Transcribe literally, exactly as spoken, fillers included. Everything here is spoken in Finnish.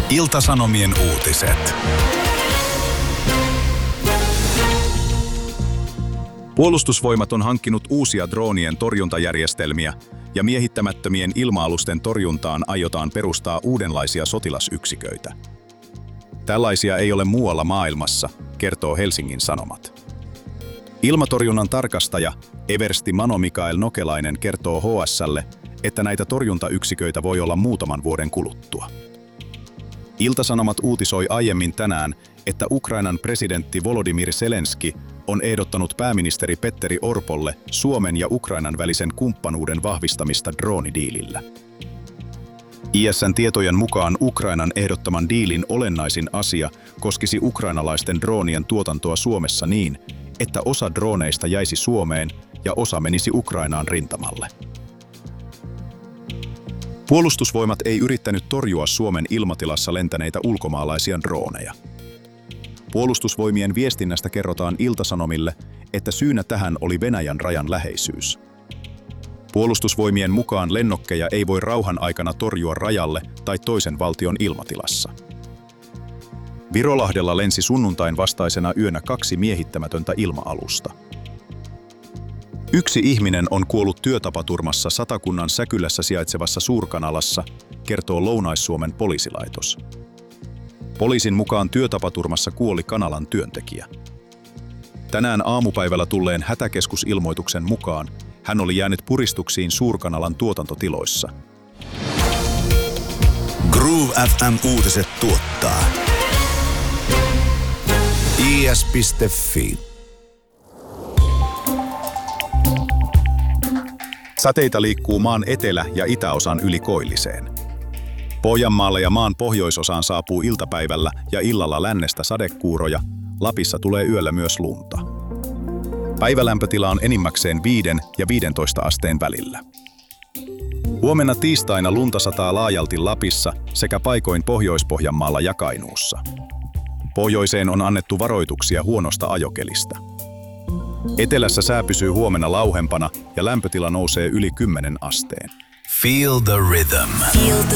Ilta-Sanomien uutiset. Puolustusvoimat on hankkinut uusia droonien torjuntajärjestelmiä ja miehittämättömien ilma-alusten torjuntaan aiotaan perustaa uudenlaisia sotilasyksiköitä. Tällaisia ei ole muualla maailmassa, kertoo Helsingin Sanomat. Ilmatorjunnan tarkastaja eversti Mano Mikael Nokelainen kertoo H S:lle, että näitä torjuntayksiköitä voi olla muutaman vuoden kuluttua. Ilta-Sanomat uutisoi aiemmin tänään, että Ukrainan presidentti Volodymyr Zelenski on ehdottanut pääministeri Petteri Orpolle Suomen ja Ukrainan välisen kumppanuuden vahvistamista droonidiilillä. I S:n tietojen mukaan Ukrainan ehdottaman diilin olennaisin asia koskisi ukrainalaisten droonien tuotantoa Suomessa niin, että osa drooneista jäisi Suomeen ja osa menisi Ukrainaan rintamalle. Puolustusvoimat ei yrittänyt torjua Suomen ilmatilassa lentäneitä ulkomaalaisia drooneja. Puolustusvoimien viestinnästä kerrotaan Ilta-Sanomille, että syynä tähän oli Venäjän rajan läheisyys. Puolustusvoimien mukaan lennokkeja ei voi rauhan aikana torjua rajalle tai toisen valtion ilmatilassa. Virolahdella lensi sunnuntain vastaisena yönä kaksi miehittämätöntä ilma-alusta. Yksi ihminen on kuollut työtapaturmassa Satakunnan Säkylässä sijaitsevassa Suurkanalassa, kertoo Lounais-Suomen poliisilaitos. Poliisin mukaan työtapaturmassa kuoli kanalan työntekijä. Tänään aamupäivällä tulleen hätäkeskusilmoituksen mukaan hän oli jäänyt puristuksiin Suurkanalan tuotantotiloissa. Groove F M-uutiset tuottaa I S piste Fi. Sateita liikkuu maan etelä- ja itäosan yli koilliseen. Pohjanmaalle ja maan pohjoisosaan saapuu iltapäivällä ja illalla lännestä sadekuuroja, Lapissa tulee yöllä myös lunta. Päivälämpötila on enimmäkseen viiden ja viidentoista asteen välillä. Huomenna tiistaina lunta sataa laajalti Lapissa sekä paikoin Pohjois-Pohjanmaalla ja Kainuussa. Pohjoiseen on annettu varoituksia huonosta ajokelistä. Etelässä sää pysyy huomenna lauhempana ja lämpötila nousee yli kymmenen asteen. Feel the rhythm. Feel the